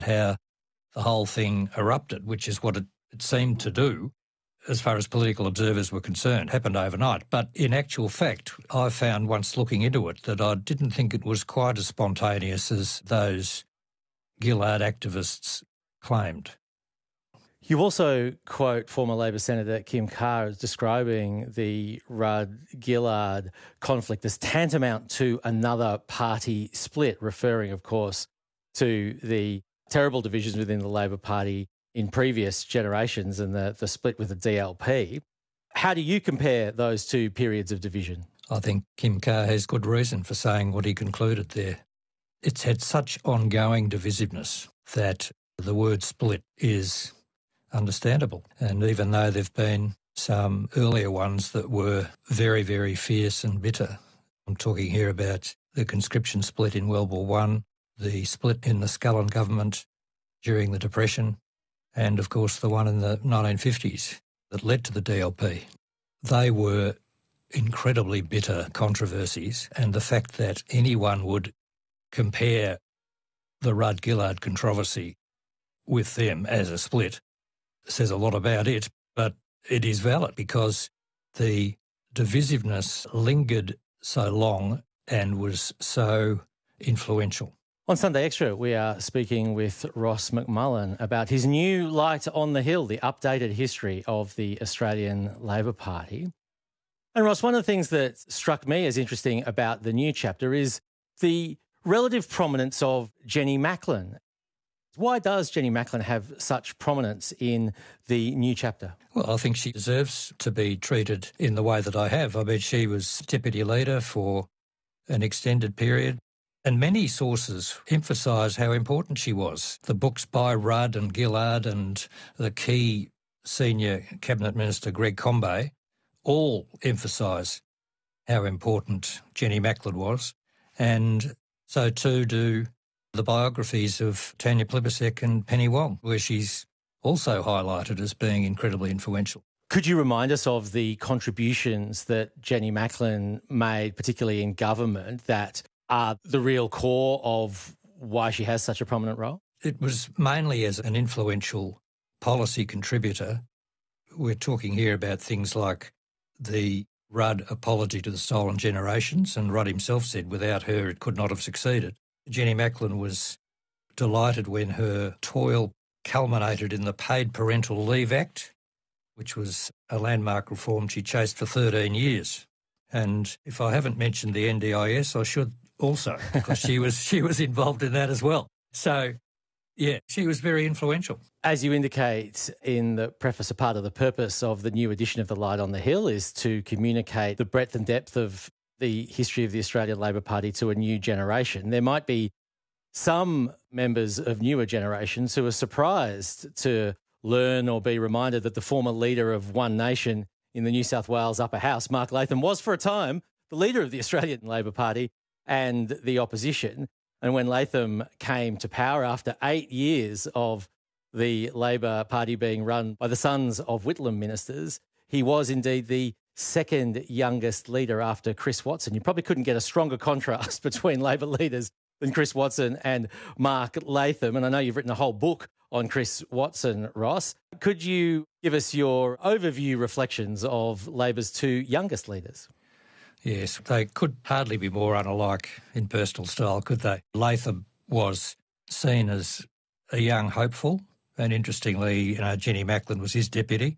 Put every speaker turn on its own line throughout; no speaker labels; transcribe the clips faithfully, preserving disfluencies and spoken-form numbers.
how the whole thing erupted, which is what it, it seemed to do as far as political observers were concerned, happened overnight. But in actual fact, I found once looking into it that I didn't think it was quite as spontaneous as those Gillard activists claimed.
You also quote former Labor Senator Kim Carr as describing the Rudd-Gillard conflict as tantamount to another party split, referring, of course, to the terrible divisions within the Labor Party in previous generations and the, the split with the D L P. How do you compare those two periods of division?
I think Kim Carr has good reason for saying what he concluded there. It's had such ongoing divisiveness that the word split is understandable. And even though there have been some earlier ones that were very, very fierce and bitter, I'm talking here about the conscription split in World War One, the split in the Scullin government during the Depression, and of course the one in the nineteen fifties that led to the D L P. They were incredibly bitter controversies, and the fact that anyone would compare the Rudd-Gillard controversy with them as a split says a lot about it, but it is valid because the divisiveness lingered so long and was so influential.
On Sunday Extra, we are speaking with Ross McMullen about his new Light on the Hill, the updated history of the Australian Labor Party. And Ross, one of the things that struck me as interesting about the new chapter is the relative prominence of Jenny Macklin. Why does Jenny Macklin have such prominence in the new chapter?
Well, I think she deserves to be treated in the way that I have. I mean, she was deputy leader for an extended period. And many sources emphasise how important she was. The books by Rudd and Gillard and the key senior Cabinet Minister Greg Combet all emphasise how important Jenny Macklin was. And so too do the biographies of Tanya Plibersek and Penny Wong, where she's also highlighted as being incredibly influential.
Could you remind us of the contributions that Jenny Macklin made, particularly in government, that are the real core of why she has such a prominent role?
It was mainly as an influential policy contributor. We're talking here about things like the Rudd apology to the stolen generations, and Rudd himself said without her it could not have succeeded. Jenny Macklin was delighted when her toil culminated in the Paid Parental Leave Act, which was a landmark reform she chased for thirteen years. And if I haven't mentioned the N D I S, I should also, because she was she was involved in that as well. So, yeah, she was very influential.
As you indicate in the preface, a part of the purpose of the new edition of The Light on the Hill is to communicate the breadth and depth of the history of the Australian Labor Party to a new generation. There might be some members of newer generations who are surprised to learn or be reminded that the former leader of One Nation in the New South Wales Upper House, Mark Latham, was for a time the leader of the Australian Labor Party and the opposition. And when Latham came to power after eight years of the Labor Party being run by the sons of Whitlam ministers, he was indeed the second youngest leader after Chris Watson. You probably couldn't get a stronger contrast between Labor leaders than Chris Watson and Mark Latham. And I know you've written a whole book on Chris Watson, Ross. Could you give us your overview reflections of Labor's two youngest leaders?
Yes, they could hardly be more unalike in personal style, could they? Latham was seen as a young hopeful, and interestingly, you know, Jenny Macklin was his deputy.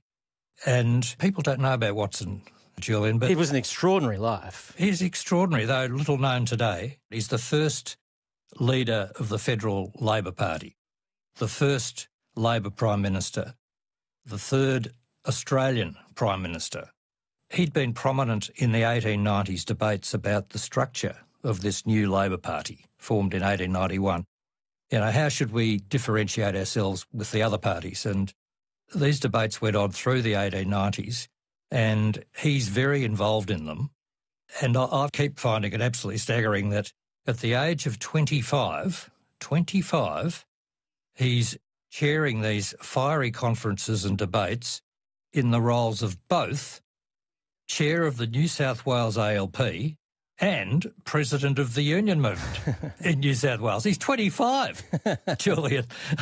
And people don't know about Watson, Julian, but
it was an extraordinary life.
He's extraordinary, though little known today. He's the first leader of the Federal Labor Party, the first Labor Prime Minister, the third Australian Prime Minister. He'd been prominent in the eighteen nineties debates about the structure of this new Labor Party formed in eighteen ninety-one. You know, how should we differentiate ourselves with the other parties? And these debates went on through the eighteen nineties, and he's very involved in them. And I, I keep finding it absolutely staggering that at the age of twenty-five, twenty-five, he's chairing these fiery conferences and debates in the roles of both chair of the New South Wales A L P and president of the union movement in New South Wales. He's twenty-five, Julian.